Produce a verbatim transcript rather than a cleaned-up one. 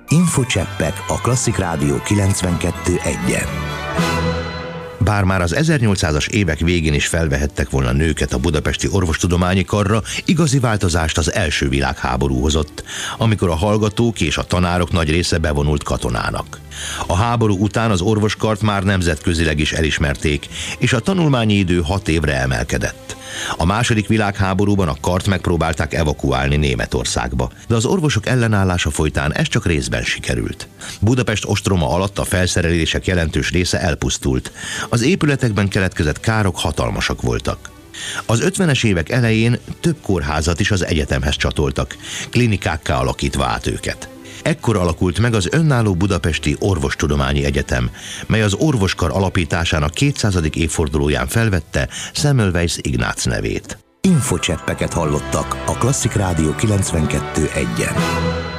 Infocseppek a Klasszik Rádió kilencvenkettő egyen. Bár már az ezernyolcszázas évek végén is felvehettek volna nőket a budapesti orvostudományi karra, igazi változást az első világháború hozott, amikor a hallgatók és a tanárok nagy része bevonult katonának. A háború után az orvoskart már nemzetközileg is elismerték, és a tanulmányi idő hat évre emelkedett. A második világháborúban a kart megpróbálták evakuálni Németországba, de az orvosok ellenállása folytán ez csak részben sikerült. Budapest ostroma alatt a felszerelések jelentős része elpusztult. Az épületekben keletkezett károk hatalmasak voltak. Az ötvenes évek elején több kórházat is az egyetemhez csatoltak, klinikákká alakítva át őket. Ekkor alakult meg az önálló Budapesti Orvostudományi Egyetem, mely az orvoskar alapításának kétszázadik évfordulóján felvette Semmelweis Ignác nevét. Infocseppeket hallottak a Klasszik Rádió kilencvenkettő egyen.